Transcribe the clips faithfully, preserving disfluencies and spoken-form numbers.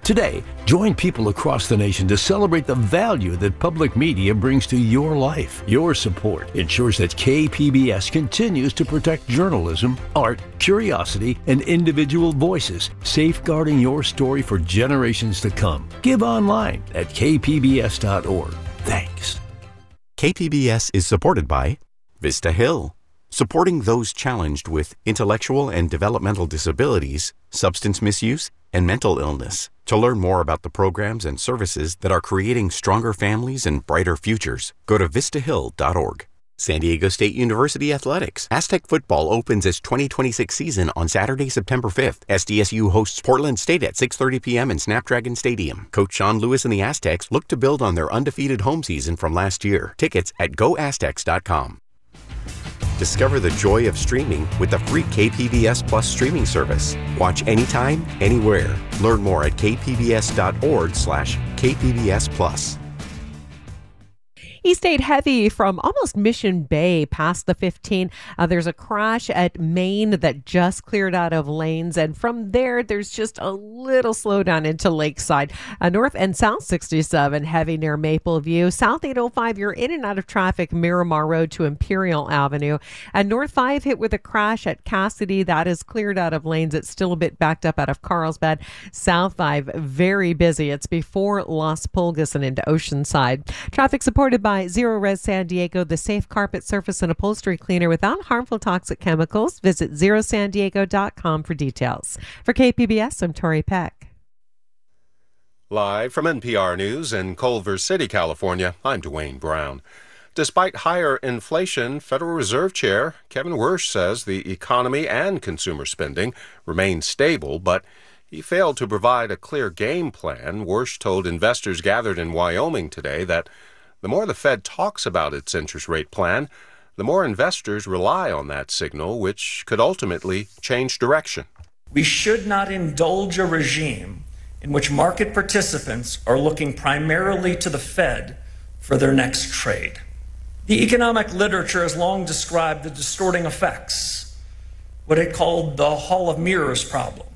Today, join people across the nation to celebrate the value that public media brings to your life. Your support ensures that K P B S continues to protect journalism, art, curiosity, and individual voices, safeguarding your story for generations to come. Give online at k p b s dot org. Thanks. K P B S is supported by Vista Hill, supporting those challenged with intellectual and developmental disabilities, substance misuse, and mental illness. To learn more about the programs and services that are creating stronger families and brighter futures, go to vista hill dot org. San Diego State University Athletics. Aztec football opens its twenty twenty-six season on Saturday, September fifth. S D S U hosts Portland State at six thirty p.m. in Snapdragon Stadium. Coach Sean Lewis and the Aztecs look to build on their undefeated home season from last year. Tickets at go aztecs dot com. Discover the joy of streaming with the free K P B S Plus streaming service. Watch anytime, anywhere. Learn more at k p b s dot org slash k p b s plus. East eight heavy from almost Mission Bay past the fifteen. Uh, there's a crash at Maine that just cleared out of lanes. And from there, there's just a little slowdown into Lakeside. Uh, north and south sixty-seven heavy near Maple View. South eight oh five, you're in and out of traffic, Miramar Road to Imperial Avenue. And North five hit with a crash at Cassidy. That is cleared out of lanes. It's still a bit backed up out of Carlsbad. South five, very busy. It's before Las Pulgas and into Oceanside. Traffic supported by Zero Res San Diego, the safe carpet surface and upholstery cleaner without harmful toxic chemicals. Visit zero san diego dot com for details. For K P B S, I'm Tori Peck. Live from N P R News in Culver City, California, I'm Dwayne Brown. Despite higher inflation, Federal Reserve Chair Kevin Warsh says the economy and consumer spending remain stable, but he failed to provide a clear game plan. Warsh told investors gathered in Wyoming today that the more the Fed talks about its interest rate plan, the more investors rely on that signal, which could ultimately change direction. We should not indulge a regime in which market participants are looking primarily to the Fed for their next trade. The economic literature has long described the distorting effects, what it called the Hall of Mirrors problem.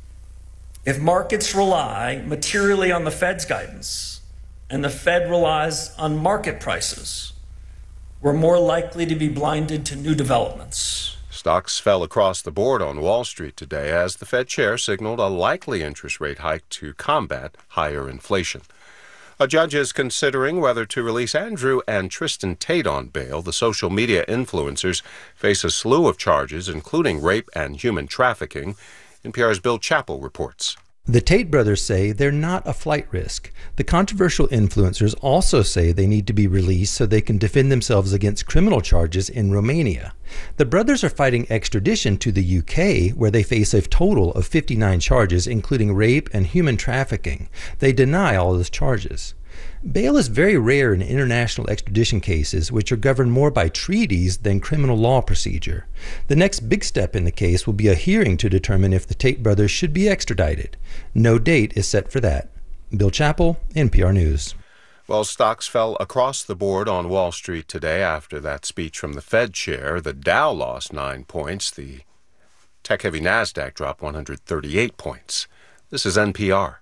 If markets rely materially on the Fed's guidance, and the Fed relies on market prices, we're more likely to be blinded to new developments. Stocks fell across the board on Wall Street today as the Fed chair signaled a likely interest rate hike to combat higher inflation. A judge is considering whether to release Andrew and Tristan Tate on bail. The social media influencers face a slew of charges, including rape and human trafficking. N P R's Bill Chappell reports. The Tate brothers say they're not a flight risk. The controversial influencers also say they need to be released so they can defend themselves against criminal charges in Romania. The brothers are fighting extradition to the U K, where they face a total of fifty-nine charges, including rape and human trafficking. They deny all those charges. Bail is very rare in international extradition cases, which are governed more by treaties than criminal law procedure. The next big step in the case will be a hearing to determine if the Tate brothers should be extradited. No date is set for that. Bill Chappell, N P R News. Well, stocks fell across the board on Wall Street today after that speech from the Fed chair. The Dow lost nine points. The tech-heavy NASDAQ dropped one hundred thirty-eight points. This is N P R.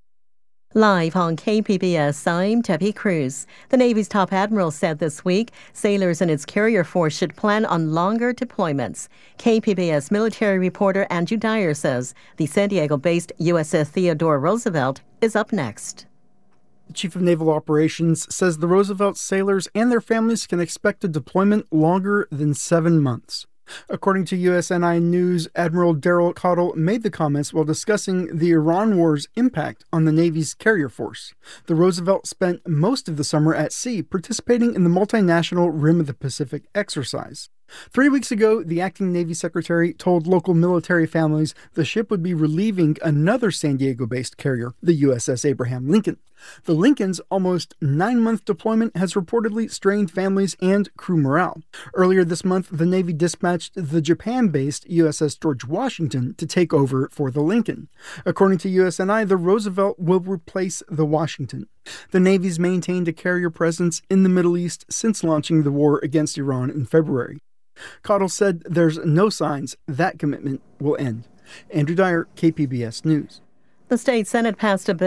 Live on K P B S, I'm Debbie Cruz. The Navy's top admiral said this week sailors in its carrier force should plan on longer deployments. K P B S military reporter Andrew Dyer says the San Diego-based U S S Theodore Roosevelt is up next. The Chief of Naval Operations says the Roosevelt sailors and their families can expect a deployment longer than seven months. According to U S N I News, Admiral Daryl Cottle made the comments while discussing the Iran war's impact on the Navy's carrier force. The Roosevelt spent most of the summer at sea participating in the multinational Rim of the Pacific exercise. Three weeks ago, the acting Navy secretary told local military families the ship would be relieving another San Diego-based carrier, the U S S Abraham Lincoln. The Lincoln's almost nine-month deployment has reportedly strained families and crew morale. Earlier this month, the Navy dispatched the Japan-based U S S George Washington to take over for the Lincoln. According to U S N I, the Roosevelt will replace the Washington. The Navy's maintained a carrier presence in the Middle East since launching the war against Iran in February. Cottle said there's no signs that commitment will end. Andrew Dyer, K P B S News. The state Senate passed a bill